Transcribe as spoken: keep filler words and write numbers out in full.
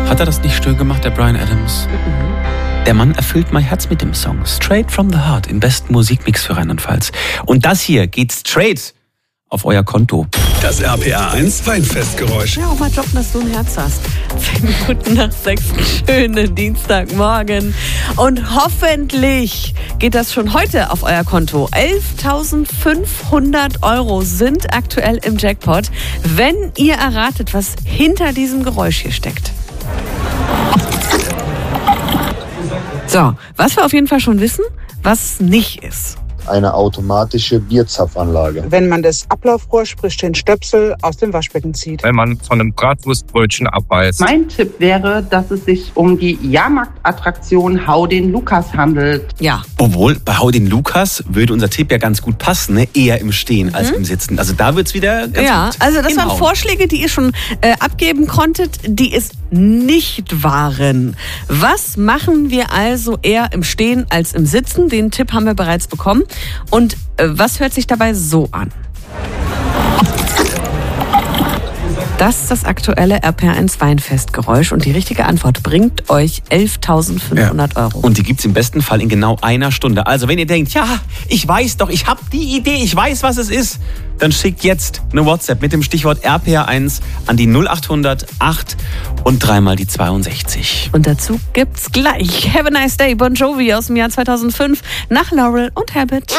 Hat er das nicht schön gemacht, der Bryan Adams? Mhm. Der Mann erfüllt mein Herz mit dem Song Straight from the Heart im besten Musikmix für Rheinland-Pfalz. Und das hier geht straight auf euer Konto. Das R P R eins Weinfestgeräusch. Ja, auch mal droppen, dass du ein Herz hast. Zehn Minuten nach sechs, schönen Dienstagmorgen. Und hoffentlich geht das schon heute auf euer Konto. elftausendfünfhundert Euro sind aktuell im Jackpot, wenn ihr erratet, was hinter diesem Geräusch hier steckt. So, was wir auf jeden Fall schon wissen, was nicht ist. Eine automatische Bierzapfanlage. Wenn man das Ablaufrohr, sprich den Stöpsel, aus dem Waschbecken zieht. Wenn man von einem Bratwurstbrötchen abbeißt. Mein Tipp wäre, dass es sich um die Jahrmarktattraktion Hau den Lukas handelt. Ja. Obwohl, bei Hau den Lukas würde unser Tipp ja ganz gut passen, ne? Eher im Stehen mhm. als im Sitzen. Also da wird es wieder ganz ja, gut also das hinhauen. waren Vorschläge, die ihr schon äh, abgeben konntet, die es nicht waren. Was machen wir also eher im Stehen als im Sitzen? Den Tipp haben wir bereits bekommen. Und äh, was hört sich dabei so an? Das ist das aktuelle R P R eins Weinfestgeräusch und die richtige Antwort bringt euch elftausendfünfhundert ja. Euro. Und die gibt's im besten Fall in genau einer Stunde. Also wenn ihr denkt, ja, ich weiß doch, ich habe die Idee, ich weiß, was es ist, dann schickt jetzt eine WhatsApp mit dem Stichwort R P R eins an die null achthundert acht und dreimal die zweiundsechzig. Und dazu gibt's gleich Have a Nice Day, Bon Jovi aus dem Jahr zweitausendfünf nach Laurel und Habit.